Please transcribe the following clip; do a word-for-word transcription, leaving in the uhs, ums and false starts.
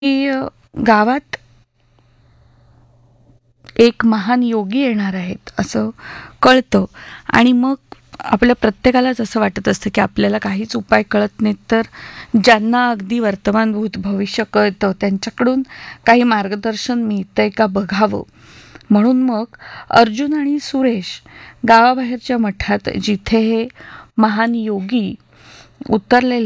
की अ, गावात एक महान योगी येणार आहेत असं कळतं आणि मग आपल्या प्रत्येकालाच असं वाटत असतं की आपल्याला काहीच उपाय कळत नाहीत, तर ज्यांना अगदी वर्तमान भूत भविष्य कळतं त्यांच्याकडून काही मार्गदर्शन मिळतंय का बघावं. म्हणून मग अर्जुन आणि सुरेश गावाबाहेरच्या मठात जिथे हे महान योगी उतरलेले